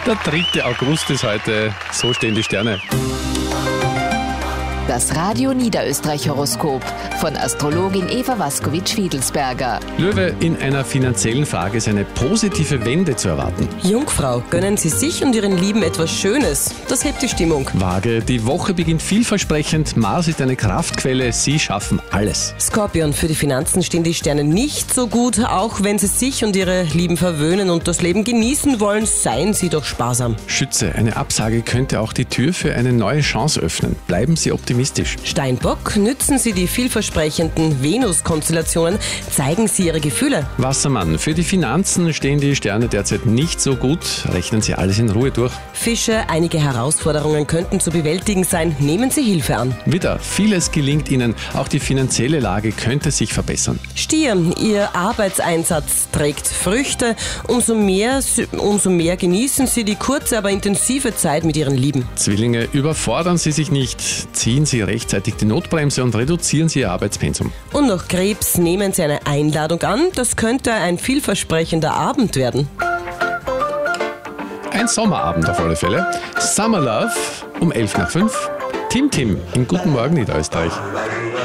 Der 3. August ist heute, so stehen die Sterne. Das Radio Niederösterreich-Horoskop von Astrologin Eva Waskowitsch-Fiedelsberger. Löwe, in einer finanziellen Frage ist eine positive Wende zu erwarten. Jungfrau, gönnen Sie sich und Ihren Lieben etwas Schönes. Das hebt die Stimmung. Waage, die Woche beginnt vielversprechend. Mars ist eine Kraftquelle, Sie schaffen alles. Skorpion, für die Finanzen stehen die Sterne nicht so gut. Auch wenn Sie sich und Ihre Lieben verwöhnen und das Leben genießen wollen, seien Sie doch sparsam. Schütze, eine Absage könnte auch die Tür für eine neue Chance öffnen. Bleiben Sie optimistisch. Steinbock, nützen Sie die vielversprechenden Venus-Konstellationen, zeigen Sie Ihre Gefühle. Wassermann, für die Finanzen stehen die Sterne derzeit nicht so gut. Rechnen Sie alles in Ruhe durch. Fische, einige Herausforderungen könnten zu bewältigen sein, nehmen Sie Hilfe an. Widder, vieles gelingt Ihnen. Auch die finanzielle Lage könnte sich verbessern. Stier, Ihr Arbeitseinsatz trägt Früchte. Umso mehr genießen Sie die kurze, aber intensive Zeit mit Ihren Lieben. Zwillinge, überfordern Sie sich nicht. Ziehen Sie rechtzeitig die Notbremse und reduzieren Sie Ihr Arbeitspensum. Und noch Krebs, nehmen Sie eine Einladung an. Das könnte ein vielversprechender Abend werden. Ein Sommerabend auf alle Fälle. Summer Love um 11 nach 5. Tim in Guten Morgen Niederösterreich.